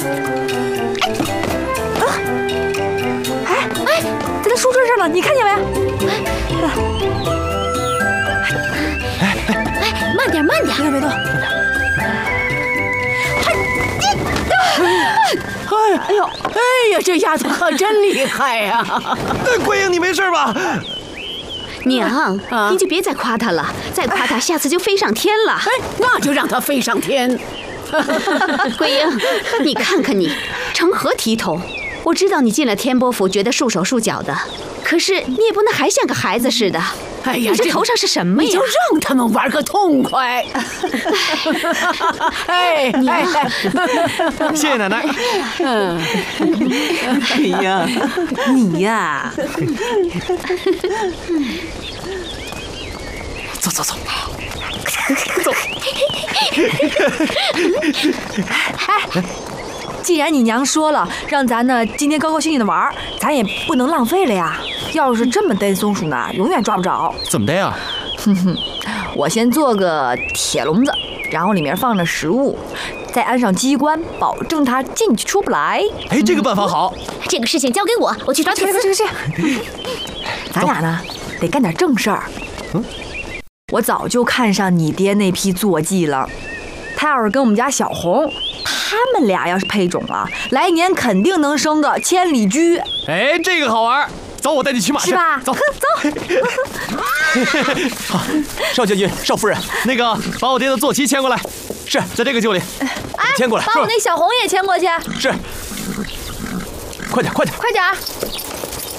哎，在他书桌上了，你看见没？ 慢点，慢点， 别动。 哎呀，这丫头可真厉害呀！ 桂英，你没事吧？ 娘，你就别再夸她了，再夸她，下次就飞上天了。 那就让她飞上天。 桂英，你看看你，成何体统？我知道你进了天波府，觉得束手束脚的，可是你也不能还像个孩子似的。 哎呀， 你这头上是什么呀？ 你就让他们玩个痛快。哎， 娘， 谢谢奶奶。 哎呀，你呀， 走。 哎，既然你娘说了，让咱呢今天高高兴兴的玩，咱也不能浪费了呀。要是这么逮松鼠呢，永远抓不着。 怎么的呀？ 我先做个铁笼子，然后里面放着食物，再安上机关，保证它进去出不来。 哎，这个办法好。 这个事情交给我，我去找铁丝。 这个，咱俩呢得干点正事儿。我早就看上你爹那批坐骑了，他要是跟我们家小红，他们俩要是配种了，来年肯定能生个千里驹。 哎，这个好玩。走，我带你骑马去， 是吧？ 走。好，少将军、少夫人，那个把我爹的坐骑牵过来。是在这个厩里。牵过来。 把我那小红也牵过去。 是。快点。 快点。